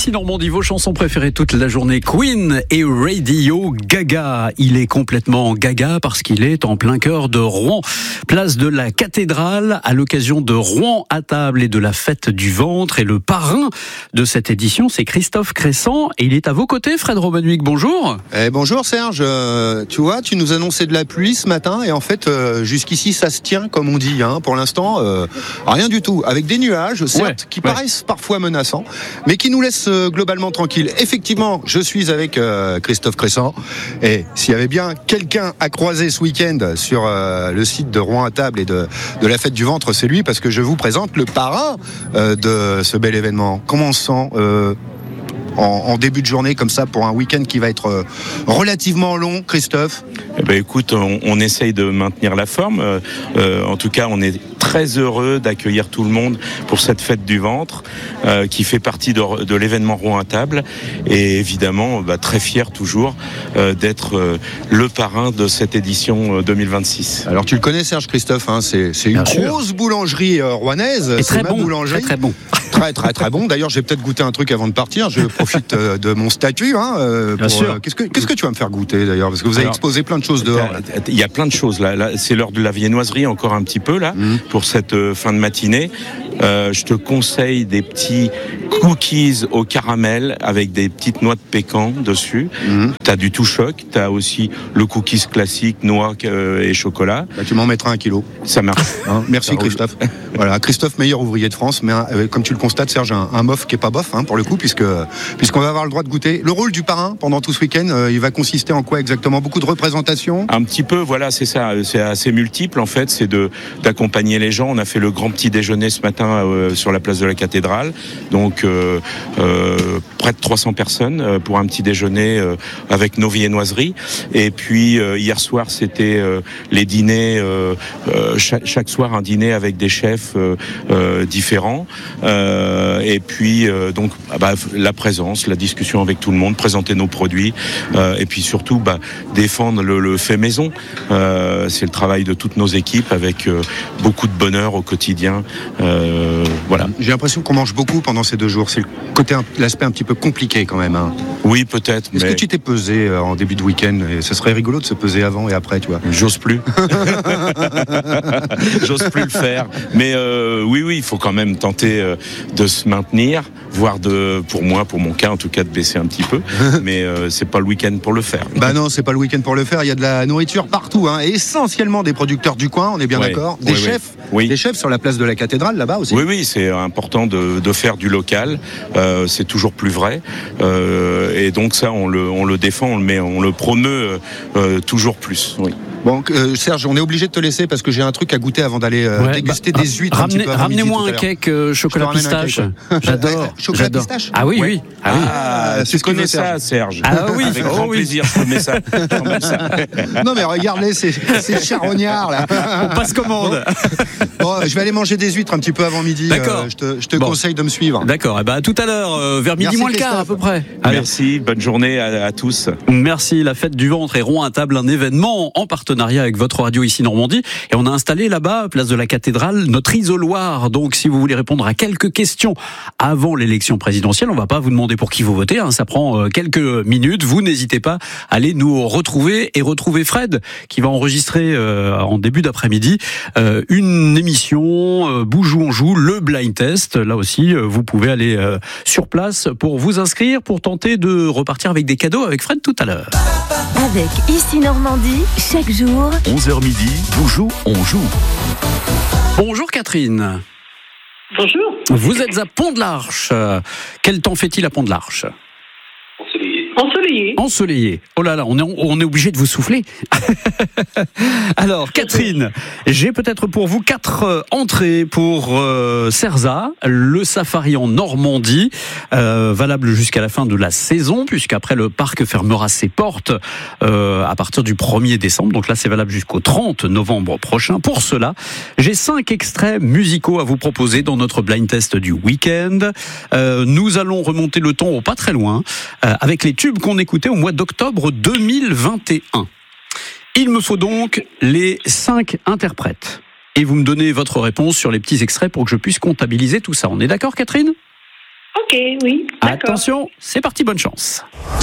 Ici Normandie, vos chansons préférées toute la journée, Queen et Radio Gaga. Il est complètement gaga parce qu'il est en plein cœur de Rouen. Place de la Cathédrale, à l'occasion de Rouen à table et de la fête du ventre. Et le parrain de cette édition, c'est Christophe Cressant. Et il est à vos côtés, Fred Robenwick, bonjour. Bonjour Serge, tu vois, tu nous annonçais de la pluie ce matin et en fait, jusqu'ici ça se tient comme on dit, hein. Pour l'instant, rien du tout. Avec des nuages, certes, qui paraissent parfois menaçants, mais qui nous laissent globalement tranquilles. Effectivement, je suis avec Christophe Cressant, et s'il y avait bien quelqu'un à croiser ce week-end sur le site de Rouen à table et de la fête du ventre, c'est lui, parce que je vous présente le parrain de ce bel événement. Comment on se sent en début de journée comme ça pour un week-end qui va être relativement long, Christophe? Écoute, on essaye de maintenir la forme. En tout cas, on est très heureux d'accueillir tout le monde pour cette fête du ventre qui fait partie de l'événement Rouen à table, et évidemment très fier toujours d'être le parrain de cette édition 2026. Alors tu le connais, Serge, Christophe, hein, c'est une grosse boulangerie rouennaise. Et très bon, boulangerie. très bon. Très bon. D'ailleurs, j'ai peut-être goûté un truc avant de partir. Je profite de mon statut. Bien sûr. Qu'est-ce que tu vas me faire goûter d'ailleurs? Parce que vous avez exposé plein de choses dehors. Il y a plein de choses là. C'est l'heure de la viennoiserie encore un petit peu là pour cette fin de matinée. Je te conseille des petits cookies au caramel avec des petites noix de pécan dessus. T'as du tout choc. T'as aussi le cookies classique, noix et chocolat. Tu m'en mettras 1 kilo. Ça marche. Hein, merci Christophe. Voilà, Christophe, meilleur ouvrier de France, mais comme tu le constates, Serge, un bof qui est pas bof, hein, pour le coup, puisqu'on va avoir le droit de goûter. Le rôle du parrain pendant tout ce week-end, il va consister en quoi exactement? Beaucoup de représentations? Un petit peu, voilà, c'est ça. C'est assez multiple en fait. C'est d'accompagner les gens. On a fait le grand petit déjeuner ce matin sur la place de la Cathédrale. Donc près de 300 personnes pour un petit déjeuner avec nos viennoiseries. Et puis hier soir, c'était les dîners. Chaque soir, un dîner avec des chefs différents. Et puis donc la présence, la discussion avec tout le monde, présenter nos produits, et puis surtout défendre le fait maison. C'est le travail de toutes nos équipes avec beaucoup de bonheur au quotidien. Voilà. J'ai l'impression qu'on mange beaucoup pendant ces 2 jours. C'est l'aspect un petit peu compliqué quand même, hein. Oui, peut-être. Est-ce que tu t'es pesé en début de week-end? Et ce serait rigolo de se peser avant et après, tu vois. J'ose plus. J'ose plus le faire. Mais oui, il faut quand même tenter de se maintenir, voire pour mon cas en tout cas, de baisser un petit peu. Mais c'est pas le week-end pour le faire. Non, c'est pas le week-end pour le faire. Il y a de la nourriture partout, hein. Et essentiellement des producteurs du coin, on est bien d'accord. Des chefs. Oui. Des chefs sur la place de la Cathédrale là-bas aussi. Oui, c'est important de faire du local. C'est toujours plus vrai. Et donc ça, on le défend, on le promeut toujours plus. Oui. Bon, Serge, on est obligé de te laisser parce que j'ai un truc à goûter avant d'aller déguster des huîtres. Ramenez-moi un cake chocolat pistache. J'adore. Chocolat pistache? Ah oui. Tu connais ça, Serge? Ah oui. Avec grand plaisir, je te mets ça. Non mais regardez, c'est charognard là. On passe commande. Bon, je vais aller manger des huîtres un petit peu avant midi. D'accord. Je te conseille de me suivre. D'accord. Et à tout à l'heure, vers midi moins le quart à peu près. Merci. Bonne journée à tous. Merci. La fête du ventre et Rouen à table, un événement en partenariat avec votre radio ici Normandie, et on a installé là-bas, place de la Cathédrale, notre isoloir. Donc si vous voulez répondre à quelques questions avant l'élection présidentielle, on va pas vous demander pour qui vous votez, hein, ça prend quelques minutes. Vous n'hésitez pas à aller nous retrouver et retrouver Fred qui va enregistrer en début d'après-midi une émission Bouge où on joue, le blind test. Là aussi, vous pouvez aller sur place pour vous inscrire, pour tenter de repartir avec des cadeaux avec Fred tout à l'heure. Avec Ici Normandie, chaque jour 11h midi, Bouge où on joue. Bonjour Catherine. Bonjour. Vous êtes à Pont-de-l'Arche. Quel temps fait-il à Pont-de-l'Arche? Ensoleillé. Oh là là, on est obligé de vous souffler. Alors, Catherine, j'ai peut-être pour vous 4 entrées pour Cerza, le safari en Normandie, valable jusqu'à la fin de la saison, puisqu'après le parc fermera ses portes à partir du 1er décembre. Donc là, c'est valable jusqu'au 30 novembre prochain. Pour cela, j'ai 5 extraits musicaux à vous proposer dans notre blind test du week-end. Nous allons remonter le temps au pas très loin, avec les tubes qu'on écoutait au mois d'octobre 2021. Il me faut donc les 5 interprètes. Et vous me donnez votre réponse sur les petits extraits pour que je puisse comptabiliser tout ça. On est d'accord, Catherine ? Ok. Ok, oui. D'accord. Attention, c'est parti, bonne chance.